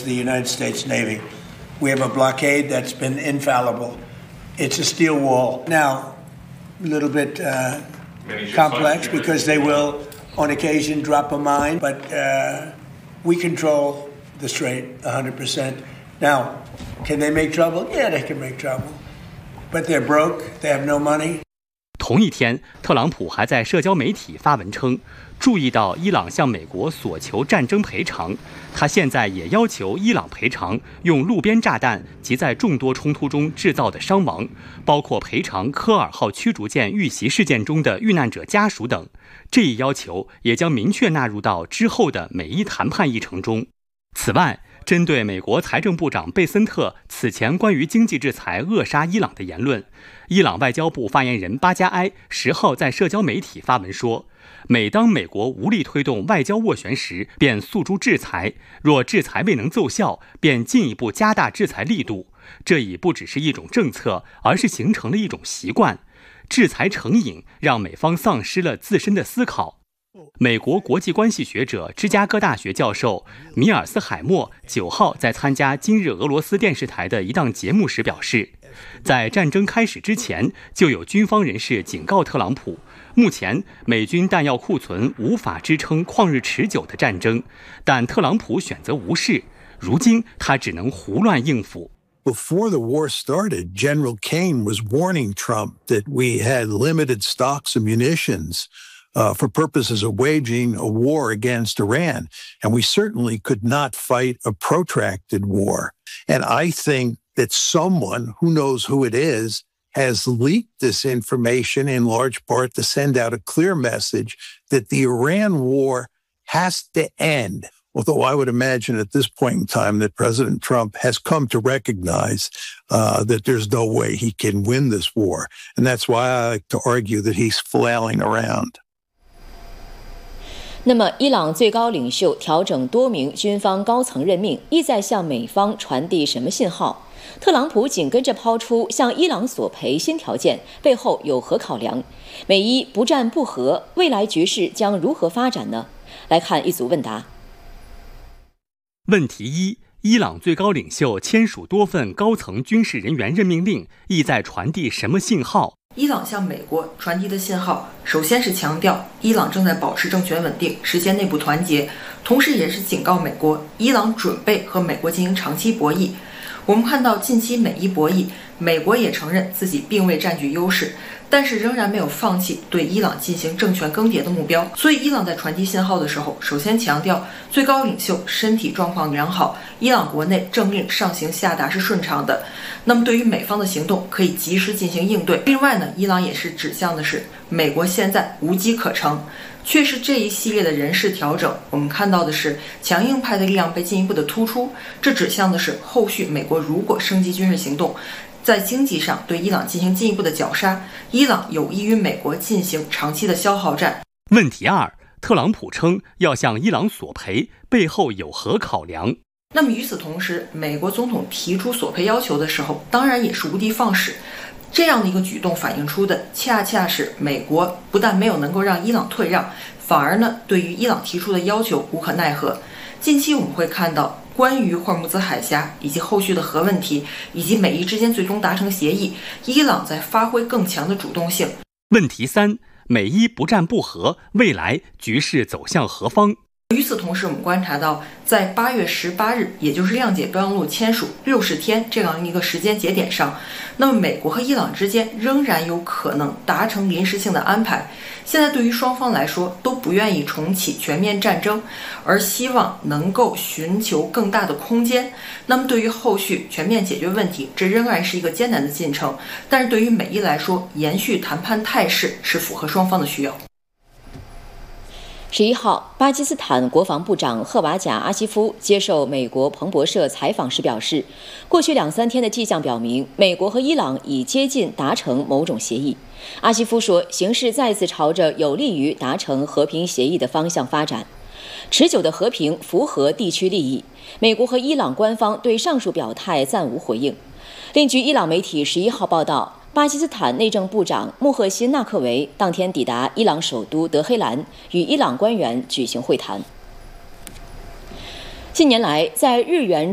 the United States Navy. We have a blockade that's been infallible. It's a steel wall. Now, a little bit complex because they will, on occasion, drop a mine, but we control the strait 100%. Now, can they make trouble? Yeah, they can make trouble. But they're broke. They have no money. 同一天，特朗普还在社交媒体发文称，注意到伊朗向美国索求战争赔偿，他现在也要求伊朗赔偿用路边炸弹及在众多冲突中制造的伤亡，包括赔偿科尔号驱逐舰遇袭事件中的遇难者家属等。这一要求也将明确纳入到之后的美伊谈判议程中。此外，针对美国财政部长贝森特此前关于经济制裁扼杀伊朗的言论，伊朗外交部发言人巴加埃10号在社交媒体发文说，每当美国无力推动外交斡旋时，便诉诸制裁；若制裁未能奏效，便进一步加大制裁力度。这已不只是一种政策，而是形成了一种习惯。制裁成瘾，让美方丧失了自身的思考。美国国际关系学者、芝加哥大学教授米尔斯海默9号在参加今日俄罗斯电视台的一档节目时表示，在战争开始之前，就有军方人士警告特朗普，目前美军弹药库存无法支撑旷日持久的战争，但特朗普选择无视，如今他只能胡乱应付。 Before the war started, General Kane was warning Trump that we had limited stocks of munitions for purposes of waging a war against Iran, and we certainly could not fight a protracted war. And I think that someone, who knows who it is, has leaked this information in large part to send out a clear message that the Iran war has to end. Although I would imagine at this point in time that President Trump has come to recognize that there's no way he can win this war. And that's why I like to argue that he's flailing around. 那么，伊朗最高领袖调整多名军方高层任命，意在向美方传递什么信号？特朗普紧跟着抛出向伊朗索赔新条件，背后有何考量？美伊不战不和，未来局势将如何发展呢？来看一组问答。 问题1：伊朗最高领袖签署多份高层军事人员任命令，意在传递什么信号？ 伊朗向美国传递的信号，首先是强调伊朗正在保持政权稳定，实现内部团结，同时也是警告美国，伊朗准备和美国进行长期博弈。我们看到近期美伊博弈，美国也承认自己并未占据优势，但是仍然没有放弃对伊朗进行政权更迭的目标。所以伊朗在传递信号的时候，首先强调最高领袖身体状况良好，伊朗国内政令上行下达是顺畅的，那么对于美方的行动可以及时进行应对。另外呢，伊朗也是指向的是美国现在无机可乘。却是这一系列的人事调整，我们看到的是强硬派的力量被进一步的突出，这指向的是后续美国如果升级军事行动，在经济上对伊朗进行进一步的绞杀，伊朗有意与美国进行长期的消耗战。 问题2：特朗普称要向伊朗索赔，背后有何考量？ 那么与此同时，美国总统提出索赔要求的时候，当然也是无的放矢。这样的一个举动反映出的，恰恰是美国不但没有能够让伊朗退让，反而呢，对于伊朗提出的要求无可奈何。近期我们会看到，关于霍尔木兹海峡以及后续的核问题，以及美伊之间最终达成协议，伊朗在发挥更强的主动性。 问题3：美伊不战不和，未来局势走向何方？ 与此同时，我们观察到，在8月18日，也就是谅解备忘录签署60天这样一个时间节点上，那么美国和伊朗之间仍然有可能达成临时性的安排。现在对于双方来说，都不愿意重启全面战争，而希望能够寻求更大的空间。那么对于后续全面解决问题，这仍然是一个艰难的进程。但是对于美伊来说，延续谈判态势是符合双方的需要。 11号，巴基斯坦国防部长赫瓦贾·阿西夫接受美国彭博社采访时表示，过去2-3天的迹象表明，美国和伊朗已接近达成某种协议。阿西夫说，形势再次朝着有利于达成和平协议的方向发展。持久的和平符合地区利益。美国和伊朗官方对上述表态暂无回应。另据伊朗媒体11号报道，巴基斯坦内政部长穆赫辛·纳克维当天抵达伊朗首都德黑兰，与伊朗官员举行会谈。近年来，在日元